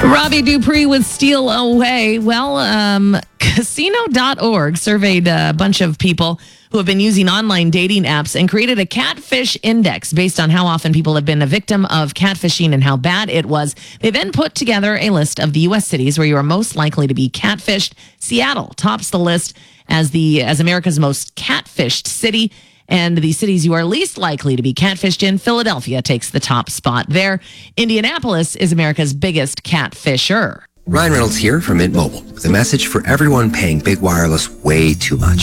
Robbie Dupree with Steal Away. Well, Casino.org surveyed a bunch of people who have been using online dating apps and created a catfish index based on how often people have been a victim of catfishing and how bad it was. They then put together a list of the U.S. cities where you are most likely to be catfished. Seattle tops the list as America's most catfished city. And the cities you are least likely to be catfished in, Philadelphia takes the top spot there. Indianapolis is America's biggest catfisher. Ryan Reynolds here from Mint Mobile with a message for everyone paying big wireless way too much.